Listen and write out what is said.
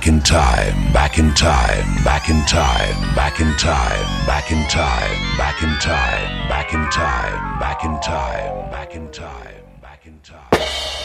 back in time, back in time, back in time, back in time, back in time, back in time, back in time, back in time, back in time, back in time.